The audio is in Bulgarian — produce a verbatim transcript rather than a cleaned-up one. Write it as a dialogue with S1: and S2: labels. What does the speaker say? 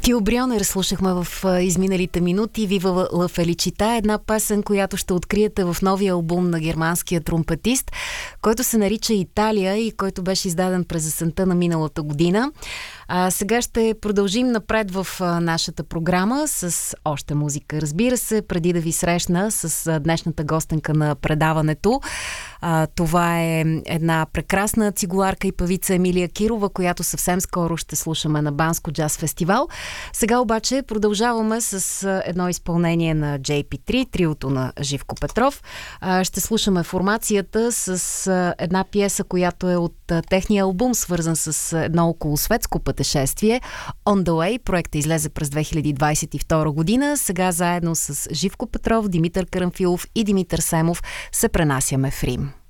S1: Тил Брионер слушахме в изминалите минути. Вива ла Феличита, една песен, която ще откриете в новия албум на германския тромпетист, който се нарича Италия и който беше издаден през есента на миналата година. А сега ще продължим напред в а, нашата програма с още музика. Разбира се, преди да ви срещна с а, днешната гостенка на предаването. А, това е една прекрасна цигуларка и певица Емилия Кирова, която съвсем скоро ще слушаме на Банско джаз фестивал. Сега обаче продължаваме с а, едно изпълнение на джей пи три, триото на Живко Петров. А, ще слушаме формацията с а, една пиеса, която е от а, техния албум, свързан с а, едно околосветско пътешествие. On the Way. Проектът излезе през две хиляди двадесет и втора година. Сега заедно с Живко Петров, Димитър Карамфилов и Димитър Семов се пренасяме в Рим.